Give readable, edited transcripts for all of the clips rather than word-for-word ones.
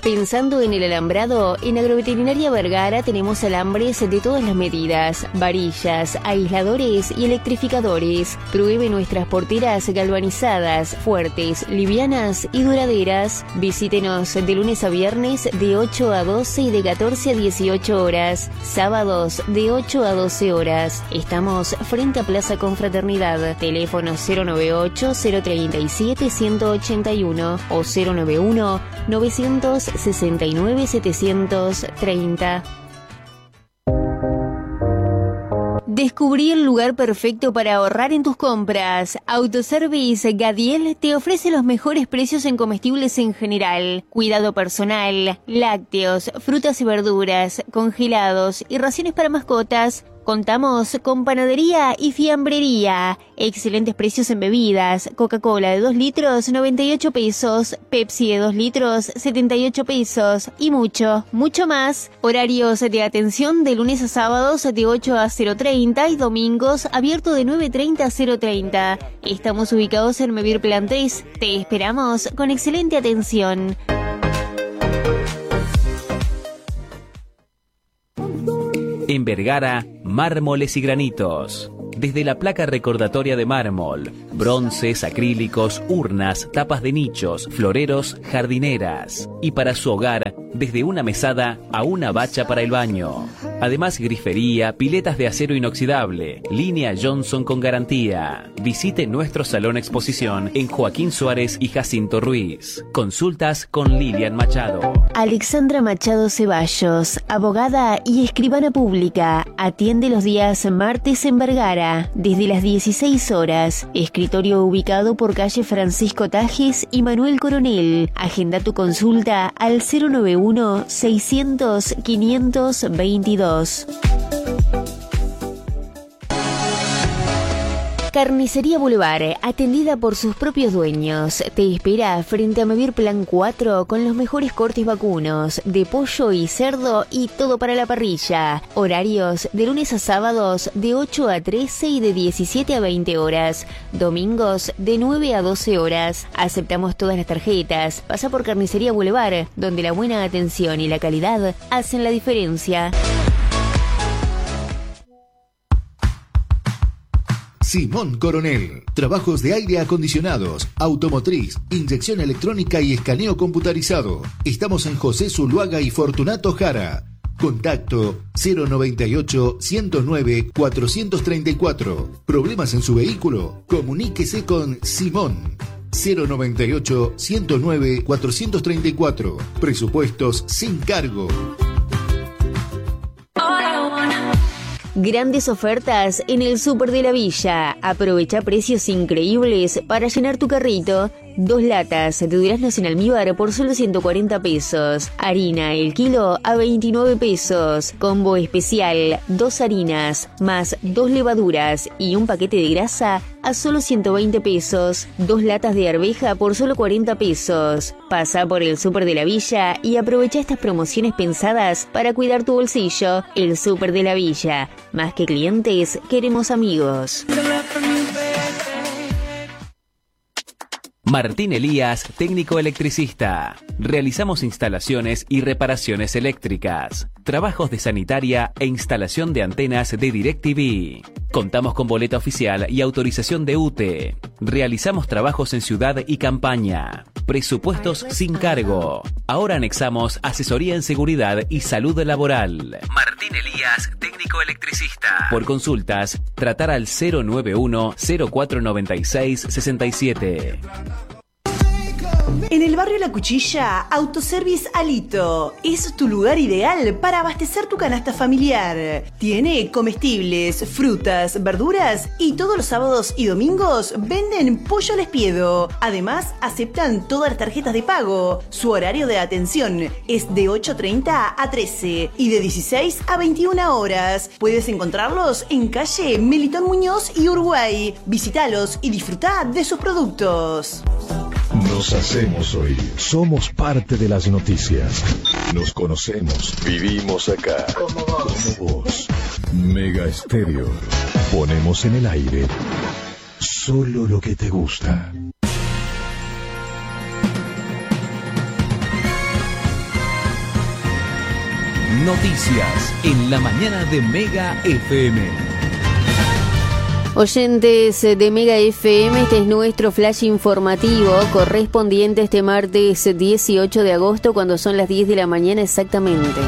Pensando en el alambrado, en Agroveterinaria Vergara tenemos alambres de todas las medidas, varillas, aisladores y electrificadores. Pruebe nuestras porteras galvanizadas, fuertes, livianas y duraderas. Visítenos de lunes a viernes de 8 a 12 y de 14 a 18 horas. Sábados de 8 a 12 horas. Estamos frente a Plaza Confraternidad. Teléfono 098-037-181 o 091-969-730. Descubrí el lugar perfecto para ahorrar en tus compras. Autoservice Gadiel te ofrece los mejores precios en comestibles en general, cuidado personal, lácteos, frutas y verduras, congelados y raciones para mascotas. Contamos con panadería y fiambrería. Excelentes precios en bebidas. Coca-Cola de 2 litros, 98 pesos. Pepsi de 2 litros, 78 pesos. Y mucho, mucho más. Horarios de atención de lunes a sábados de 8 a 0:30 y domingos abierto de 9:30 a 0:30. Estamos ubicados en Mevir Plan 3. Te esperamos con excelente atención. En Vergara, mármoles y granitos. Desde la placa recordatoria de mármol, bronces, acrílicos, urnas, tapas de nichos, floreros, jardineras. Y para su hogar, desde una mesada a una bacha para el baño. Además, grifería, piletas de acero inoxidable, línea Johnson con garantía. Visite nuestro salón exposición en Joaquín Suárez y Jacinto Ruiz. Consultas con Lilian Machado. Alexandra Machado Ceballos, abogada y escribana pública, atiende los días martes en Vergara, desde las 16 horas. Escritorio ubicado por calle Francisco Tajes y Manuel Coronel. Agenda tu consulta al 091-600-522. Carnicería Boulevard, atendida por sus propios dueños, te espera frente a Mevir Plan 4 con los mejores cortes vacunos, de pollo y cerdo y todo para la parrilla. Horarios de lunes a sábados de 8 a 13 y de 17 a 20 horas. Domingos de 9 a 12 horas. Aceptamos todas las tarjetas. Pasa por Carnicería Boulevard, donde la buena atención y la calidad hacen la diferencia. Simón Coronel. Trabajos de aire acondicionados, automotriz, inyección electrónica y escaneo computarizado. Estamos en José Zuluaga y Fortunato Jara. Contacto 098-109-434. ¿Problemas en su vehículo? Comuníquese con Simón. 098-109-434. Presupuestos sin cargo. Grandes ofertas en el Súper de la Villa. Aprovecha precios increíbles para llenar tu carrito. 2 latas de duraznos en almíbar por solo 140 pesos. Harina el kilo a 29 pesos. Combo especial, 2 harinas más 2 levaduras y un paquete de grasa a solo 120 pesos. 2 latas de arveja por solo 40 pesos. Pasa por el Súper de la Villa y aprovecha estas promociones pensadas para cuidar tu bolsillo. El Súper de la Villa. Más que clientes, queremos amigos. Martín Elías, técnico electricista. Realizamos instalaciones y reparaciones eléctricas, trabajos de sanitaria e instalación de antenas de DirecTV. Contamos con boleta oficial y autorización de UTE. Realizamos trabajos en ciudad y campaña. Presupuestos sin cargo. Ahora anexamos asesoría en seguridad y salud laboral. Martín Elías, técnico electricista. Por consultas, tratar al 091-0496-67. En el barrio La Cuchilla, Autoservice Alito es tu lugar ideal para abastecer tu canasta familiar. Tiene comestibles, frutas, verduras y todos los sábados y domingos venden pollo al espiedo. Además, aceptan todas las tarjetas de pago. Su horario de atención es de 8:30 a 13 y de 16 a 21 horas. Puedes encontrarlos en calle Melitón Muñoz y Uruguay. Visítalos y disfruta de sus productos. Nos hacemos oír. Somos parte de las noticias. Nos conocemos. Vivimos acá. Como vos. Mega Estéreo. Ponemos en el aire solo lo que te gusta. Noticias en la mañana de Mega FM. Oyentes de Mega FM, este es nuestro flash informativo correspondiente este martes 18 de agosto, cuando son las 10 de la mañana exactamente.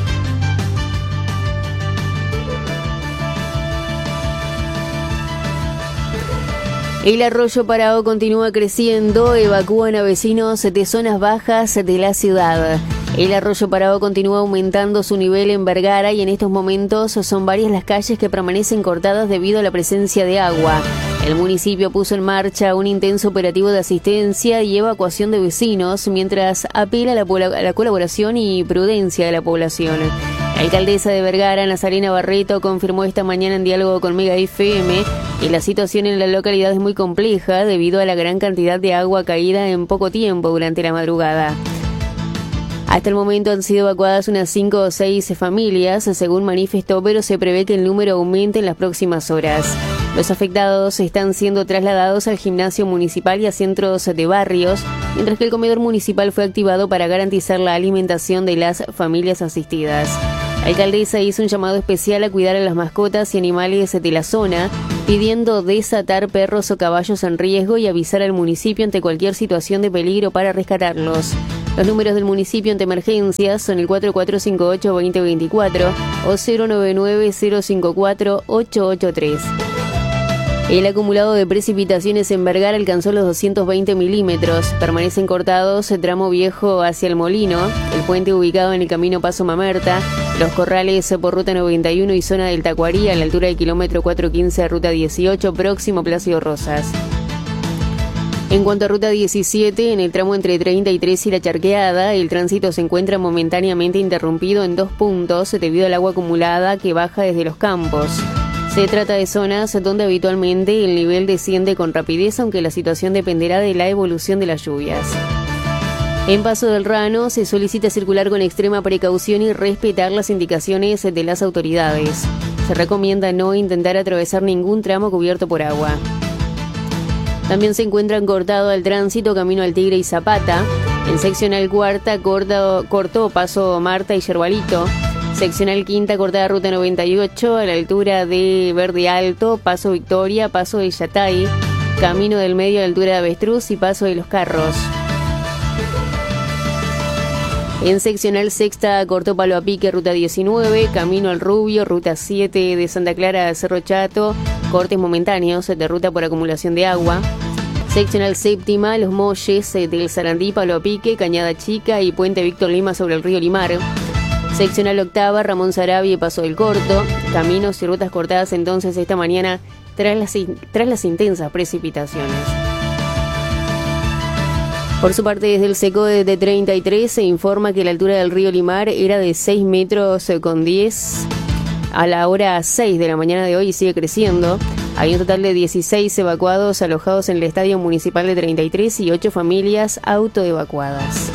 El arroyo Parao continúa creciendo, evacúan a vecinos de zonas bajas de la ciudad. El arroyo Parao continúa aumentando su nivel en Vergara y en estos momentos son varias las calles que permanecen cortadas debido a la presencia de agua. El municipio puso en marcha un intenso operativo de asistencia y evacuación de vecinos mientras apela a la colaboración y prudencia de la población. La alcaldesa de Vergara, Nazarena Barreto, confirmó esta mañana en diálogo con Mega FM que la situación en la localidad es muy compleja debido a la gran cantidad de agua caída en poco tiempo durante la madrugada. Hasta el momento han sido evacuadas unas 5 o 6 familias, según manifestó, pero se prevé que el número aumente en las próximas horas. Los afectados están siendo trasladados al gimnasio municipal y a centros de barrios, mientras que el comedor municipal fue activado para garantizar la alimentación de las familias asistidas. La alcaldesa hizo un llamado especial a cuidar a las mascotas y animales de la zona, pidiendo desatar perros o caballos en riesgo y avisar al municipio ante cualquier situación de peligro para rescatarlos. Los números del municipio ante emergencias son el 4458-2024 o 099-054-883. El acumulado de precipitaciones en Vergara alcanzó los 220 milímetros. Permanecen cortados el tramo viejo hacia el Molino, el puente ubicado en el camino Paso Mamerta, los corrales por ruta 91 y zona del Tacuarí a la altura del kilómetro 415 de ruta 18, próximo Plácido Rosas. En cuanto a ruta 17, en el tramo entre 33 y La Charqueada, el tránsito se encuentra momentáneamente interrumpido en 2 puntos debido al agua acumulada que baja desde los campos. Se trata de zonas donde habitualmente el nivel desciende con rapidez, aunque la situación dependerá de la evolución de las lluvias. En Paso del Rano se solicita circular con extrema precaución y respetar las indicaciones de las autoridades. Se recomienda no intentar atravesar ningún tramo cubierto por agua. También se encuentran cortado el tránsito camino al Tigre y Zapata. En seccional cuarta cortó Paso Marta y Yerbalito. Seccional quinta cortada ruta 98 a la altura de Verde Alto, Paso Victoria, Paso de Yatay, Camino del Medio a la altura de Avestruz y Paso de los Carros. En seccional sexta cortó Palo a Pique, ruta 19, Camino al Rubio, ruta 7 de Santa Clara a Cerro Chato, cortes momentáneos de ruta por acumulación de agua. Seccional séptima, Los Molles del Sarandí, Palo a Pique, Cañada Chica y Puente Víctor Lima sobre el río Limar. Seccional octava, Ramón Sarabia y Paso del Corto. Caminos y rutas cortadas entonces esta mañana tras las intensas precipitaciones. Por su parte, desde el SECODE de 33 se informa que la altura del río Limar era de 6 metros con 10 a la hora 6 de la mañana de hoy y sigue creciendo. Hay un total de 16 evacuados alojados en el Estadio Municipal de 33 y 8 familias autoevacuadas.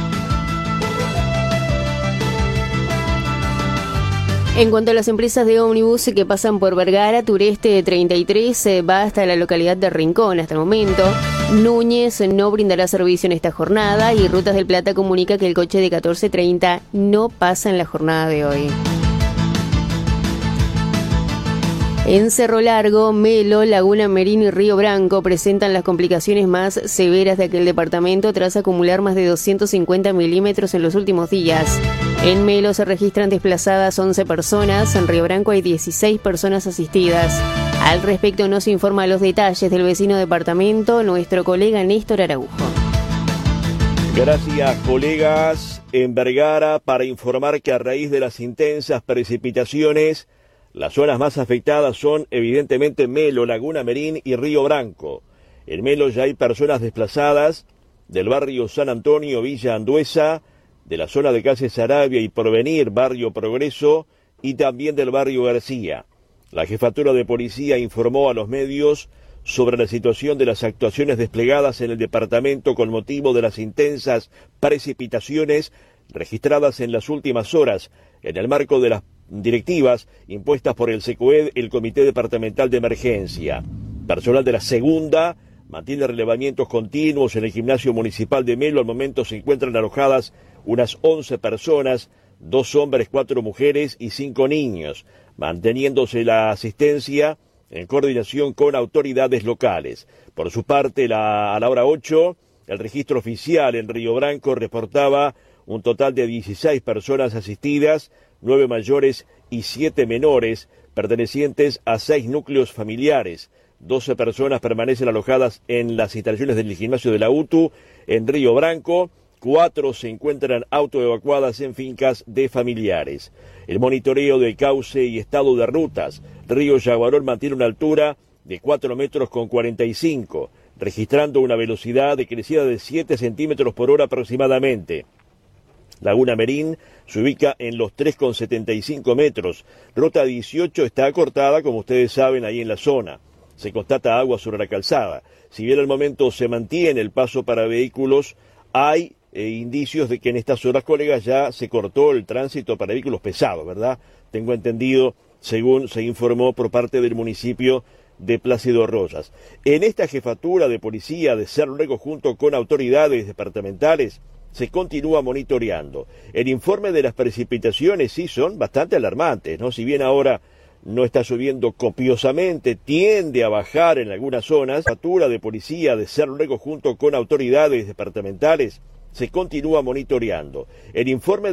En cuanto a las empresas de ómnibus que pasan por Vergara, Tureste 33 va hasta la localidad de Rincón hasta el momento. Núñez no brindará servicio en esta jornada y Rutas del Plata comunica que el coche de 1430 no pasa en la jornada de hoy. En Cerro Largo, Melo, Laguna Merino y Río Branco presentan las complicaciones más severas de aquel departamento tras acumular más de 250 milímetros en los últimos días. En Melo se registran desplazadas 11 personas, en Río Branco hay 16 personas asistidas. Al respecto nos informa los detalles del vecino departamento nuestro colega Néstor Araujo. Gracias, colegas. En Vergara, para informar que a raíz de las intensas precipitaciones, las zonas más afectadas son evidentemente Melo, Laguna Merín y Río Branco. En Melo ya hay personas desplazadas del barrio San Antonio, Villa Anduesa, de la zona de calle Sarabia y Porvenir, barrio Progreso, y también del barrio García. La Jefatura de Policía informó a los medios sobre la situación de las actuaciones desplegadas en el departamento con motivo de las intensas precipitaciones registradas en las últimas horas, en el marco de las directivas impuestas por el SECOED, el Comité Departamental de Emergencia. Personal de la segunda mantiene relevamientos continuos en el gimnasio municipal de Melo. Al momento se encuentran alojadas unas 11 personas, 2 hombres, 4 mujeres y 5 niños, manteniéndose la asistencia en coordinación con autoridades locales. Por su parte, a la hora 8, el registro oficial en Río Branco reportaba un total de 16 personas asistidas, 9 mayores y 7 menores, pertenecientes a 6 núcleos familiares. 12 personas permanecen alojadas en las instalaciones del gimnasio de la UTU en Río Branco, 4 se encuentran autoevacuadas en fincas de familiares. El monitoreo del cauce y estado de rutas. Río Yaguarón mantiene una altura de 4 metros con 45, registrando una velocidad de crecida de 7 centímetros por hora aproximadamente. Laguna Merín se ubica en los 3,75 metros. Ruta 18 está cortada, como ustedes saben, ahí en la zona. Se constata agua sobre la calzada. Si bien al momento se mantiene el paso para vehículos, hay indicios de que en estas horas, colegas, ya se cortó el tránsito para vehículos pesados, ¿verdad? Tengo entendido, según se informó por parte del municipio de Plácido Rosas. En esta jefatura de policía de Cerro Largo, junto con autoridades departamentales, se continúa monitoreando. El informe de las precipitaciones sí son bastante alarmantes, ¿no? Si bien ahora no está lloviendo copiosamente, tiende a bajar en algunas zonas. La jefatura de policía de Cerro Largo, junto con autoridades departamentales, se continúa monitoreando. El informe